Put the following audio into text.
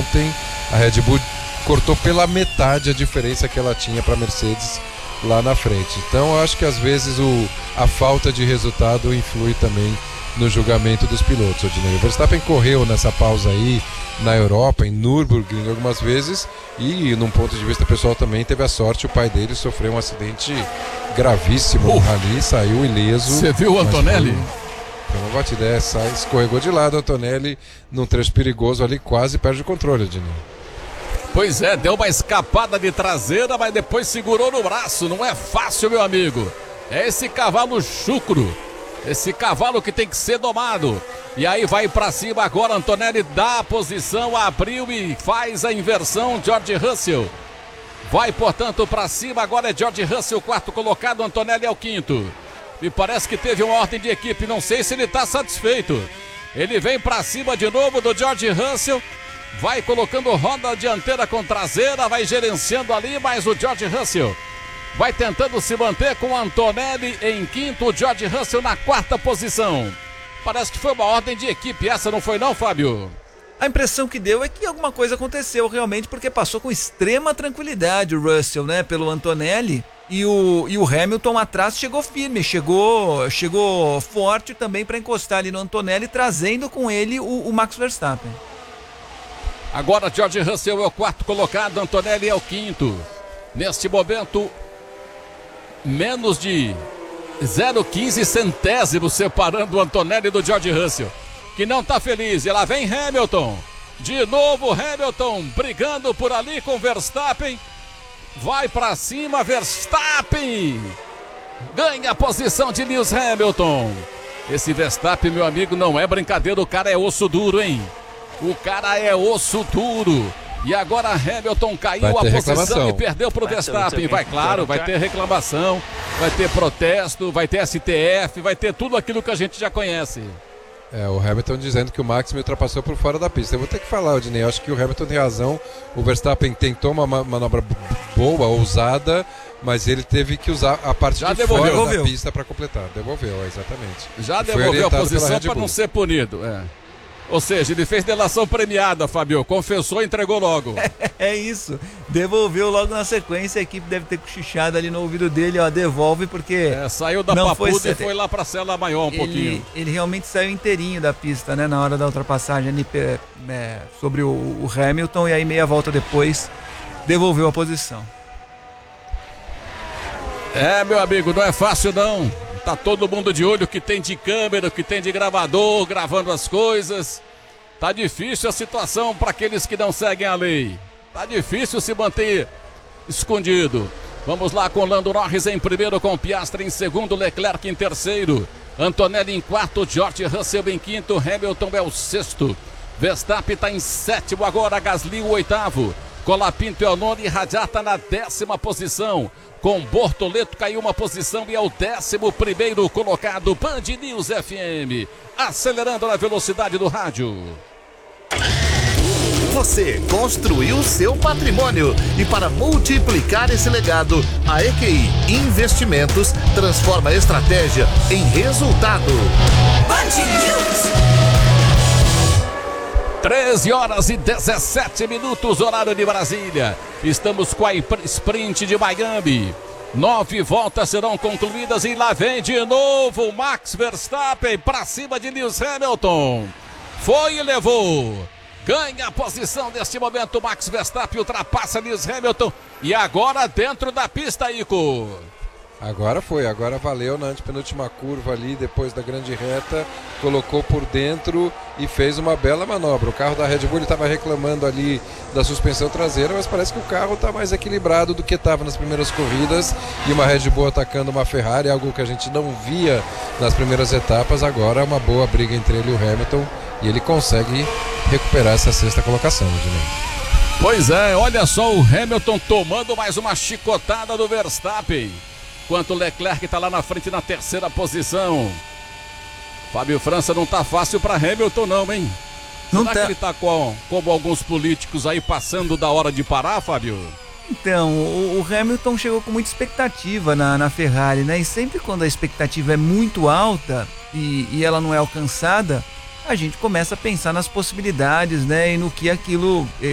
ontem a Red Bull cortou pela metade a diferença que ela tinha para a Mercedes lá na frente. Então eu acho que às vezes a falta de resultado influi também no julgamento dos pilotos. O Verstappen correu nessa pausa aí na Europa, em Nürburgring algumas vezes, e num ponto de vista pessoal também teve a sorte, o pai dele sofreu um acidente gravíssimo no rally, saiu ileso. Você viu o Antonelli? Foi uma batida essa, escorregou de lado o Antonelli num trecho perigoso ali, quase perde o controle, Ednei. Pois é, deu uma escapada de traseira, mas depois segurou no braço. Não é fácil, meu amigo. É esse cavalo chucro, esse cavalo que tem que ser domado. E aí vai pra cima agora, Antonelli dá a posição, abriu e faz a inversão, George Russell. Vai, portanto, pra cima, agora é George Russell, quarto colocado, Antonelli é o quinto. Me parece que teve uma ordem de equipe, não sei se ele tá satisfeito. Ele vem pra cima de novo do George Russell. Vai colocando roda dianteira com traseira, vai gerenciando ali, mas o George Russell vai tentando se manter com o Antonelli em quinto, o George Russell na quarta posição. Parece que foi uma ordem de equipe, essa não foi não, Fábio? A impressão que deu é que alguma coisa aconteceu realmente, porque passou com extrema tranquilidade o Russell, né, pelo Antonelli, e o Hamilton atrás chegou firme, chegou forte também para encostar ali no Antonelli, trazendo com ele o Max Verstappen. Agora George Russell é o quarto colocado, Antonelli é o quinto. Neste momento, menos de 0,15 centésimos separando o Antonelli do George Russell, que não está feliz. E lá vem Hamilton. De novo Hamilton brigando por ali com Verstappen. Vai para cima Verstappen. Ganha a posição de Lewis Hamilton. Esse Verstappen, meu amigo, não é brincadeira. O cara é osso duro, hein? O cara é osso duro. E agora Hamilton caiu a posição e perdeu pro Verstappen. Vai, claro, vai ter reclamação, vai ter protesto, vai ter STF, vai ter tudo aquilo que a gente já conhece. O Hamilton dizendo que o Max me ultrapassou por fora da pista. Eu vou ter que falar, Odinei, eu acho que o Hamilton tem razão. O Verstappen tentou uma manobra boa, ousada, mas ele teve que usar a parte de fora da pista para completar. Devolveu, exatamente. Já devolveu a posição para não ser punido, Ou seja, ele fez delação premiada, Fábio. Confessou e entregou logo. É isso. Devolveu logo na sequência. A equipe deve ter cochichado ali no ouvido dele, ó. Devolve porque... saiu da papuda e foi lá pra cela maior pouquinho. Ele realmente saiu inteirinho da pista, né? Na hora da ultrapassagem ali sobre o Hamilton. E aí meia volta depois devolveu a posição. Meu amigo, não é fácil não. Tá todo mundo de olho, que tem de câmera, que tem de gravador, gravando as coisas. Tá difícil a situação para aqueles que não seguem a lei. Tá difícil se manter escondido. Vamos lá com Lando Norris em primeiro, com Piastri em segundo, Leclerc em terceiro, Antonelli em quarto, George Russell em quinto, Hamilton é o sexto. Verstappen está em sétimo agora, Gasly o oitavo. Colapinto é o nono e Radiar está na 10ª posição. Com Bortoleto caiu uma posição e é o 11º colocado. Band News FM, acelerando na velocidade do rádio. Você construiu seu patrimônio e para multiplicar esse legado, a EQI Investimentos transforma a estratégia em resultado. Band News. 13h17, horário de Brasília. Estamos com a sprint de Miami. 9 voltas serão concluídas e lá vem de novo Max Verstappen para cima de Lewis Hamilton. Foi e levou. Ganha a posição neste momento. Max Verstappen ultrapassa Lewis Hamilton. E agora dentro da pista, Ico. Agora valeu na antepenúltima curva ali, depois da grande reta, colocou por dentro e fez uma bela manobra. O carro da Red Bull estava reclamando ali da suspensão traseira, mas parece que o carro está mais equilibrado do que estava nas primeiras corridas, e uma Red Bull atacando uma Ferrari, algo que a gente não via nas primeiras etapas. Agora é uma boa briga entre ele e o Hamilton, e ele consegue recuperar essa sexta colocação, Ednei. Pois é, olha só o Hamilton tomando mais uma chicotada do Verstappen. Enquanto o Leclerc está lá na frente na 3ª posição. Fábio França, não tá fácil para Hamilton não, hein? Será que ele tá como alguns políticos aí passando da hora de parar, Fábio? Então, o Hamilton chegou com muita expectativa na Ferrari, né? E sempre quando a expectativa é muito alta e ela não é alcançada, a gente começa a pensar nas possibilidades, né? E no que aquilo